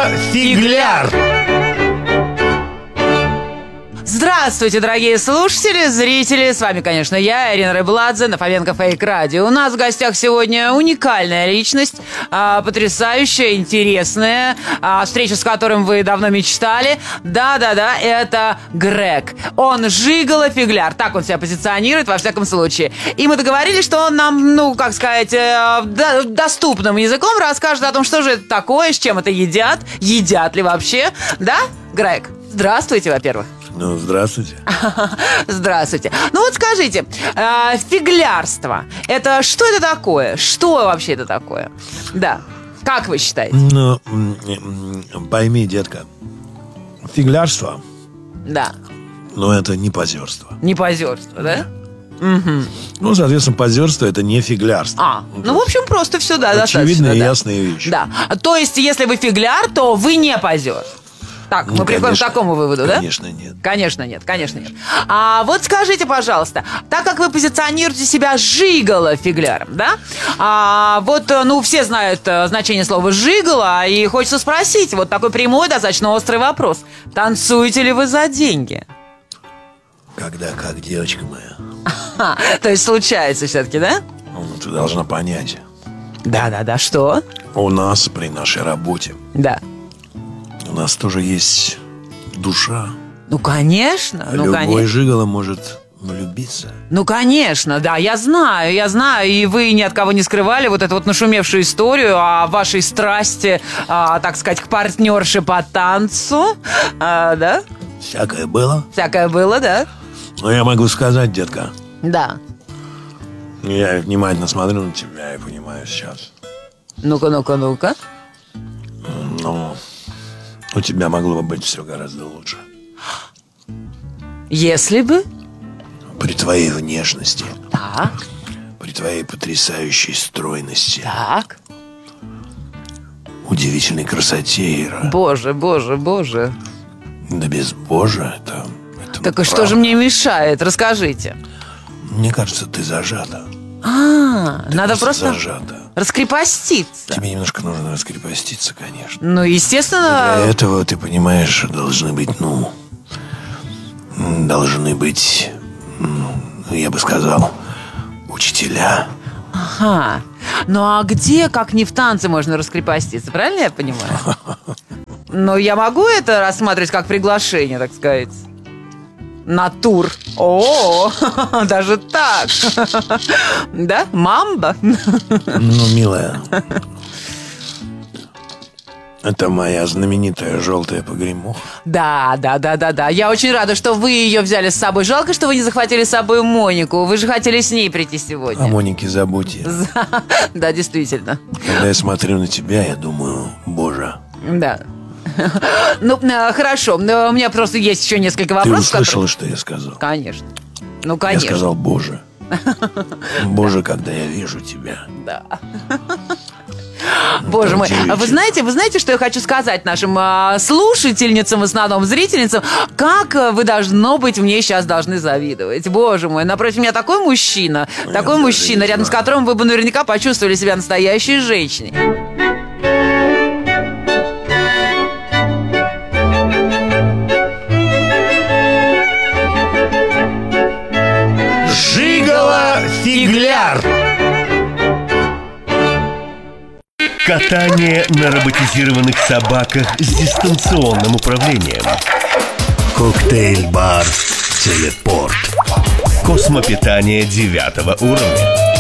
Жиголо-фигляр. Здравствуйте, дорогие слушатели, зрители. С вами, конечно, я, Ирина Рыбладзе, на Фоменко Фейк Радио. У нас в гостях сегодня уникальная личность, потрясающая, интересная, встреча с которым вы давно мечтали. Да-да-да, это Грег. Он жиголо-фигляр, так он себя позиционирует, во всяком случае. И мы договорились, что он нам, доступным языком расскажет о том, что же это такое, с чем это едят ли вообще. Да, Грег? Здравствуйте, во-первых. Ну, здравствуйте. Здравствуйте. Ну вот скажите, фиглярство, это что это такое? Что вообще это такое? Да, как вы считаете? Ну, пойми, детка, фиглярство, да, но это не позерство. Не позерство, да? Угу. Ну, соответственно, позерство — это не фиглярство. В общем, просто все, да, достаточно. Очевидная и ясная вещь. Да, то есть, если вы фигляр, то вы не позер. Так, мы приходим к такому выводу, да? Конечно, нет. Конечно, нет. А вот скажите, пожалуйста, так как вы позиционируете себя жиголо-фигляром, да? Все знают значение слова «жиголо», и хочется спросить, вот такой прямой, достаточно острый вопрос. Танцуете ли вы за деньги? Когда как, девочка моя? То есть случается все-таки, да? Ну, ты должна понять. Да, что? У нас при нашей работе. Да. У нас тоже есть душа. Ну, конечно. Любой жиголо может влюбиться. Ну, конечно, да, я знаю. И вы ни от кого не скрывали вот эту вот нашумевшую историю о вашей страсти, так сказать, к партнерше по танцу, да? Всякое было. Всякое было, да. Но я могу сказать, детка. Да. Я внимательно смотрю на тебя и понимаю сейчас. Ну-ка. Ну, у тебя могло бы быть все гораздо лучше. Если бы? При твоей внешности. Так. При твоей потрясающей стройности. Так. Удивительной красоте, Ира. Боже. Да без Божия это Так и что же мне мешает? Расскажите. Мне кажется, ты зажата. Надо просто зажата. Раскрепоститься. Тебе немножко нужно раскрепоститься, конечно. Ну, естественно. Для этого, ты понимаешь, должны быть, я бы сказал, учителя. Ага. Ну, а где, как не в танце, можно раскрепоститься? Правильно я понимаю? Но я могу это рассматривать как приглашение, так сказать, на тур. О, даже так. Да? Мамба? Ну, милая, это моя знаменитая желтая погремуха. Да. Я очень рада, что вы ее взяли с собой. Жалко, что вы не захватили с собой Монику. Вы же хотели с ней прийти сегодня. О Монике забудьте. Да, действительно. Когда я смотрю на тебя, я думаю, Боже. Да. Ну, хорошо. Но у меня просто есть еще несколько вопросов. Ты услышала, что я сказал? Конечно. Я сказал Боже. Боже, когда я вижу тебя. Да. Боже мой, вы знаете, что я хочу сказать нашим слушательницам, в основном зрительницам? Как вы, должно быть, мне сейчас должны завидовать. Боже мой, напротив меня такой мужчина, рядом с которым вы бы наверняка почувствовали себя настоящей женщиной. Жиголо-фигляр. Катание на роботизированных собаках с дистанционным управлением. Коктейль-бар «Телепорт». Космопитание 9 уровня.